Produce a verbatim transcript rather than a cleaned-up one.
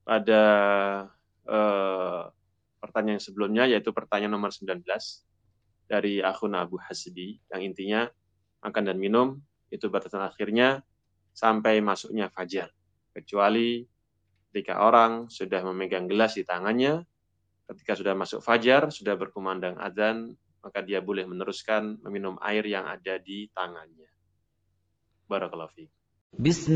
pada eh, pertanyaan sebelumnya, yaitu pertanyaan nomor sembilan belas dari akun Abu Hasbi, yang intinya makan dan minum itu batasan akhirnya sampai masuknya fajar, kecuali ketika orang sudah memegang gelas di tangannya, ketika sudah masuk fajar, sudah berkumandang azan, maka dia boleh meneruskan meminum air yang ada di tangannya. Barakallahu fiik.